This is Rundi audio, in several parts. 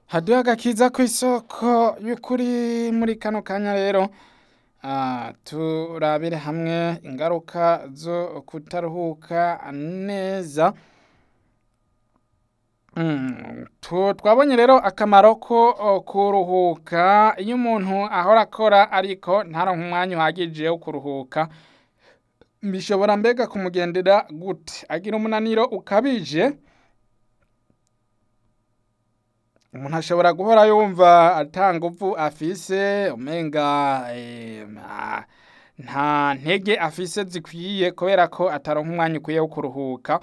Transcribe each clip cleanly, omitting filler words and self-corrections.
haduha agakiza kw'isoko y'ukuri muri kano kanya rero turabire hamwe ingaruka zo kutaruhuka neza. Twabonye rero akamaro ko kuruhuka iyo umuntu ahora akora ariko ntaronke umwanya uhagije wo kuruhuka bishobora mbega kumugendera gute? Agira umunaniro ukabije, umuntu ashobora guhora yumva ata nguvu afise, umenga nta ntege afise zikwiye kubera ko ataronka umwanya ukwiye wo kuruhuka.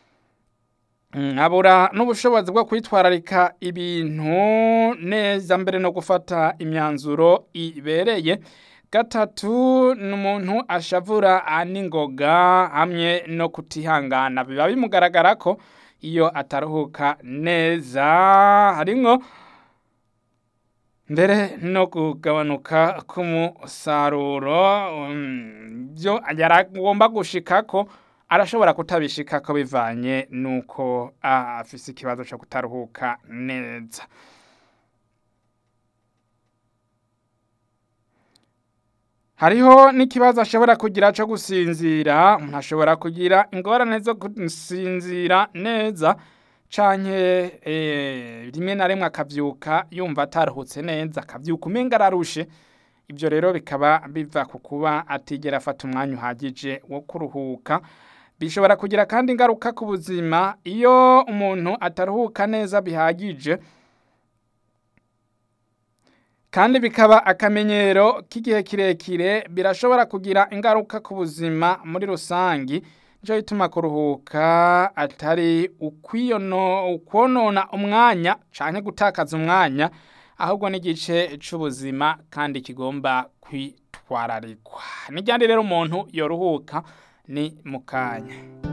Abura n'ubushobozi bwo kwitwararika ibintu neza mbere no gufata imyanzuro ibereye. Gatatu, n'umuntu ashavura n'ingoga hamwe no kutihangana. Biba bimugaragara ko iyo ataruhuka neza harimwo mbere no kugabanuka k'umusaruro. Vyo yaragomba gushikako arashobora kutabishikako bivanye nuko afise ikibazo co kutaruhuka neza. Hariho n'ikibazo ashobora kugira co gusinzira. Umuntu ashobora kugira ingorane zo gusinzira neza canke rimwe na rimwe akavyuka yumva ataruhutse neza, akavyuka umenga ararushe. Ivyo rero bikaba biva ku kuba atigera afata umwanya uhagije wo kuruhuka. Bishobora kugira kandi ingaruka ku buzima iyo umuntu ataruhuka neza bihagije, kandi bikaba akamenyero k'igihe kirekire. Birashobora kugira ingaruka ku buzima muri rusangi. Nico gituma kuruhuka atari ukwonona umwanya canke gutakaza umwanya, ahubwo n'igice c'ubuzima kandi kigomba kwitwararikwa. Ni ryari rero umuntu yoruhuka? Ni mu kanya.